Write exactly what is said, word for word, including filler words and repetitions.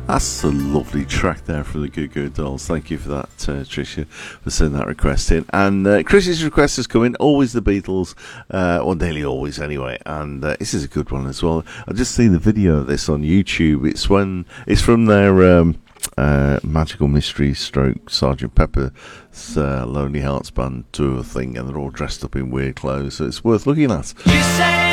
That's a lovely track there for the Goo Goo Dolls. Thank you for that, uh, Tricia, for sending that request in. And uh, Chris's request has come in. Always the Beatles, uh, or nearly always anyway. And uh, this is a good one as well. I've just seen the video of this on YouTube. It's when it's from their um, uh, Magical Mystery Stroke Sergeant Pepper's uh, Lonely Hearts Band tour thing, and they're all dressed up in weird clothes. So it's worth looking at.